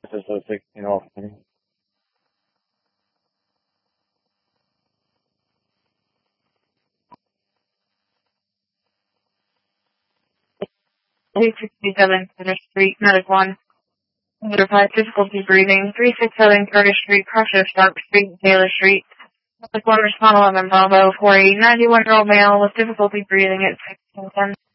just so 16 off. 267 Carter Street, Medic 1. Notified difficulty breathing. 367 Carter Street, Crusher, Stark Street, Taylor Street. Medic 1, respond 11 Bravo, 4 a 91-year-old male with difficulty breathing at 1610.